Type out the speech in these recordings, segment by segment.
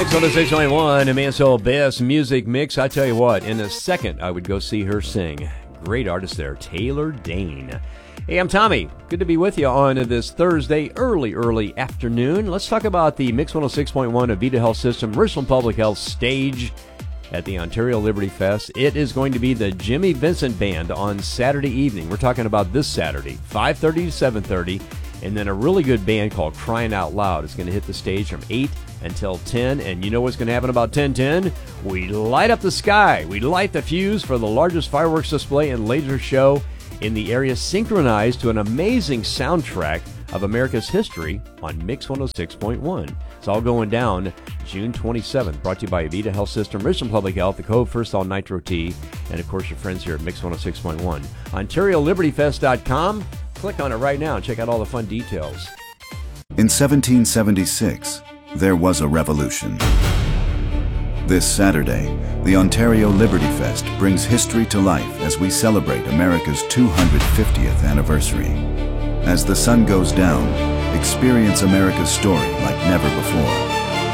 Mix 106.1, a Mansell Best Music Mix. I tell you what, in a second, I would go see her sing. Great artist there, Taylor Dayne. Hey, I'm Tommy. Good to be with you on this Thursday, early afternoon. Let's talk about the Mix 106.1 Avita Health System Richland Public Health stage at the Ontario Liberty Fest. It is going to be the Jimmy Vincent Band on Saturday evening. We're talking about this Saturday, 5:30 to 7:30. And then a really good band called Crying Out Loud is going to hit the stage from 8 until 10. And you know what's going to happen about 10:10? We light up the sky. We light the fuse for the largest fireworks display and laser show in the area, synchronized to an amazing soundtrack of America's history on Mix 106.1. It's all going down June 27th. Brought to you by Avita Health System, Richland Public Health, the Cove First All Nitro Tea, and of course your friends here at Mix 106.1. OntarioLibertyFest.com. Click on it right now and check out all the fun details. In 1776, there was a revolution. This Saturday, the Ontario Liberty Fest brings history to life as we celebrate America's 250th anniversary. As the sun goes down, experience America's story like never before.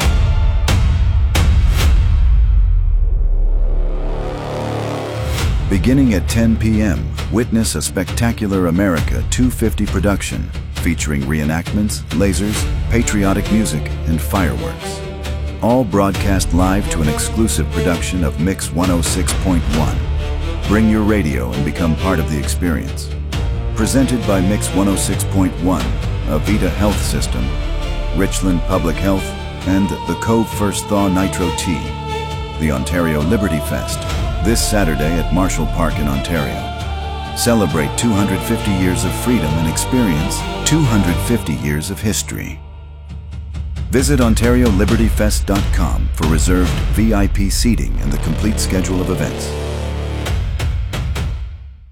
Beginning at 10 p.m., witness a spectacular America 250 production featuring reenactments, lasers, patriotic music, and fireworks. All broadcast live to an exclusive production of Mix 106.1. Bring your radio and become part of the experience. Presented by Mix 106.1, Avita Health System, Richland Public Health, and the Cove First Thaw Nitro Tea. The Ontario Liberty Fest, this Saturday at Marshall Park in Ontario. Celebrate 250 years of freedom and experience 250 years of history. Visit OntarioLibertyFest.com for reserved VIP seating and the complete schedule of events.